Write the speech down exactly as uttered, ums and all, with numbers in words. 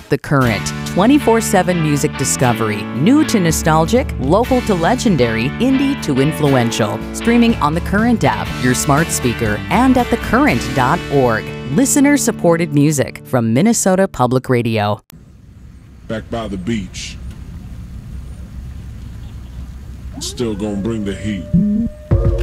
The Current, twenty-four seven music discovery, new to nostalgic, local to legendary, indie to influential. Streaming on the Current app, your smart speaker, and at the current dot org. Listener-supported music from Minnesota Public Radio. Back by the beach. Still gonna bring the heat.